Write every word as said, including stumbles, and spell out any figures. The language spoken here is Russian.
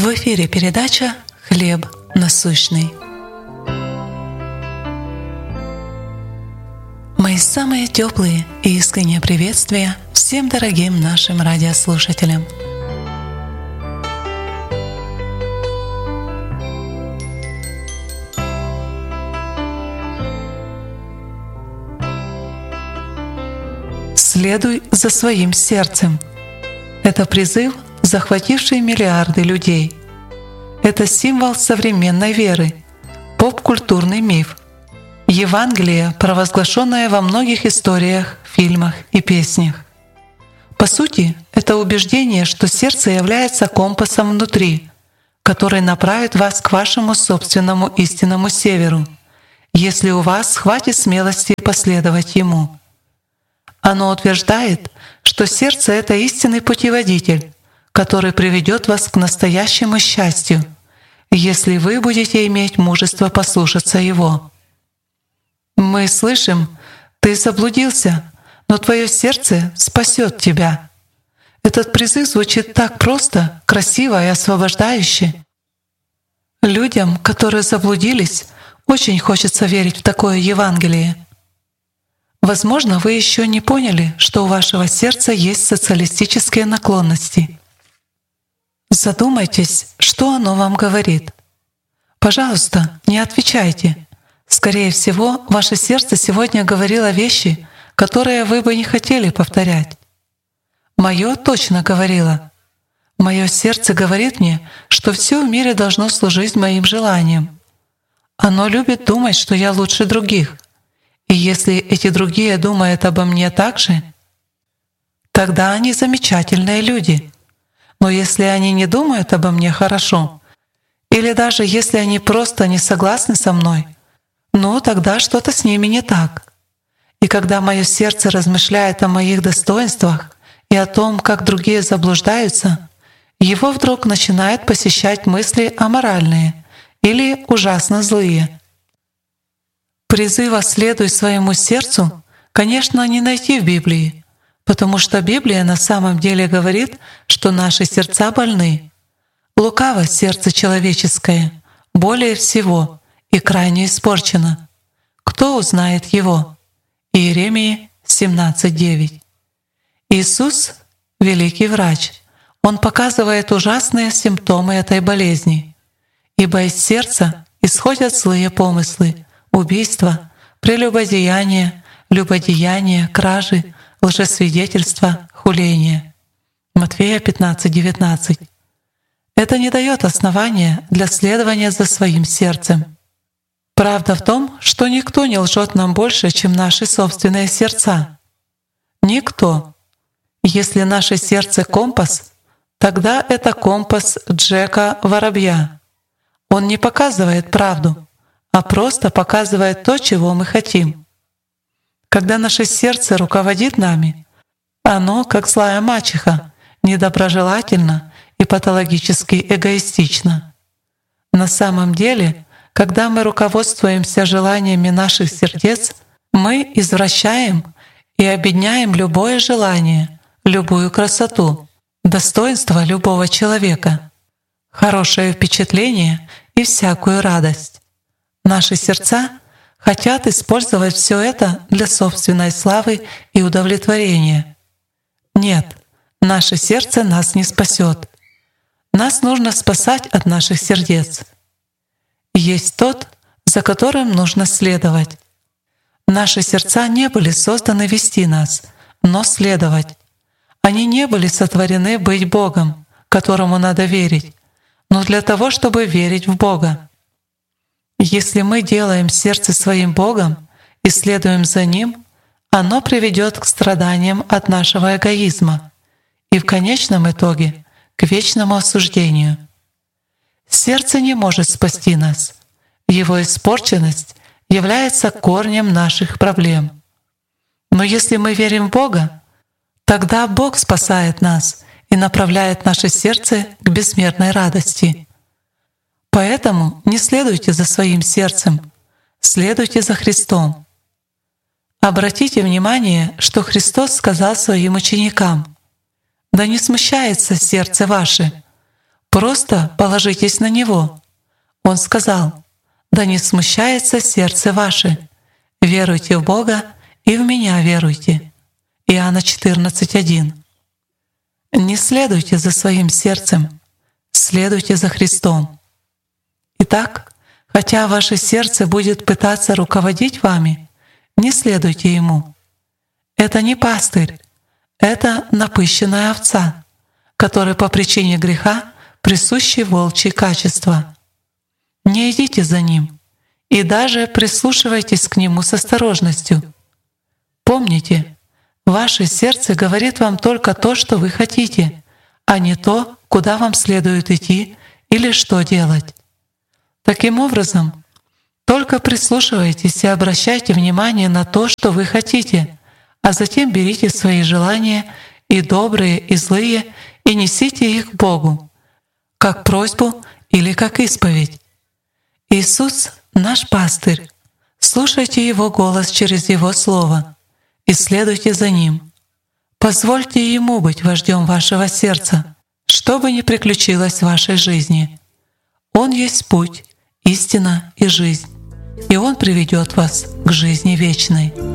В эфире передача «Хлеб насущный». Мои самые теплые и искренние приветствия всем дорогим нашим радиослушателям. Следуй за своим сердцем. Это призыв, захвативший миллиарды людей. Это символ современной веры, поп-культурный миф, Евангелие, провозглашенное во многих историях, фильмах и песнях. По сути, это убеждение, что сердце является компасом внутри, который направит вас к вашему собственному истинному северу, если у вас хватит смелости последовать ему. Оно утверждает, что сердце — это истинный путеводитель, который приведет вас к настоящему счастью, если вы будете иметь мужество послушаться его. Мы слышим: «Ты заблудился, но твое сердце спасет тебя». Этот призыв звучит так просто, красиво и освобождающе. Людям, которые заблудились, очень хочется верить в такое Евангелие. Возможно, вы еще не поняли, что у вашего сердца есть социалистические наклонности. Задумайтесь, что оно вам говорит. Пожалуйста, не отвечайте. Скорее всего, ваше сердце сегодня говорило вещи, которые вы бы не хотели повторять. Мое точно говорило. Мое сердце говорит мне, что все в мире должно служить моим желаниям. Оно любит думать, что я лучше других. И если эти другие думают обо мне так же, тогда они замечательные люди. Но если они не думают обо мне хорошо, или даже если они просто не согласны со мной, ну тогда что-то с ними не так. И когда мое сердце размышляет о моих достоинствах и о том, как другие заблуждаются, его вдруг начинают посещать мысли аморальные или ужасно злые. Призыва «следуй своему сердцу», конечно, не найти в Библии, потому что Библия на самом деле говорит, что наши сердца больны. Лукаво сердце человеческое, более всего, и крайне испорчено. Кто узнает его? Иеремии семнадцать девять. Иисус — великий врач. Он показывает ужасные симптомы этой болезни. Ибо из сердца исходят злые помыслы, убийства, прелюбодеяния, любодеяния, кражи, лжесвидетельства, хуления. Матфея пятнадцать девятнадцать. Это не дает основания для следования за своим сердцем. Правда в том, что никто не лжет нам больше, чем наши собственные сердца. Никто. Если наше сердце — компас, тогда это компас Джека Воробья. Он не показывает правду, а просто показывает то, чего мы хотим. Когда наше сердце руководит нами, оно, как злая мачеха, недоброжелательно и патологически эгоистично. На самом деле, когда мы руководствуемся желаниями наших сердец, мы извращаем и обедняем любое желание, любую красоту, достоинство любого человека, хорошее впечатление и всякую радость. Наши сердца хотят использовать все это для собственной славы и удовлетворения. Нет, наше сердце нас не спасет. Нас нужно спасать от наших сердец. Есть тот, за которым нужно следовать. Наши сердца не были созданы вести нас, но следовать. Они не были сотворены быть Богом, которому надо верить, но для того, чтобы верить в Бога. Если мы делаем сердце своим Богом и следуем за Ним, оно приведет к страданиям от нашего эгоизма и в конечном итоге к вечному осуждению. Сердце не может спасти нас. Его испорченность является корнем наших проблем. Но если мы верим в Бога, тогда Бог спасает нас и направляет наше сердце к безмерной радости. Поэтому не следуйте за своим сердцем, следуйте за Христом. Обратите внимание, что Христос сказал своим ученикам: «Да не смущается сердце ваше. Просто положитесь на Него. Он сказал: «Да не смущается сердце ваше. Веруйте в Бога и в Меня веруйте». Иоанна четырнадцать один. Не следуйте за своим сердцем, следуйте за Христом. Итак, хотя ваше сердце будет пытаться руководить вами, не следуйте ему. Это не пастырь, это напыщенная овца, которой по причине греха присущи волчьи качества. Не идите за ним и даже прислушивайтесь к нему с осторожностью. Помните, ваше сердце говорит вам только то, что вы хотите, а не то, куда вам следует идти или что делать. Таким образом, только прислушивайтесь и обращайте внимание на то, что вы хотите, а затем берите свои желания, и добрые, и злые, и несите их к Богу, как просьбу или как исповедь. Иисус — наш пастырь. Слушайте Его голос через Его Слово и следуйте за Ним. Позвольте Ему быть вождем вашего сердца, что бы ни приключилось в вашей жизни. Он есть путь, истина и жизнь, и Он приведет вас к жизни вечной.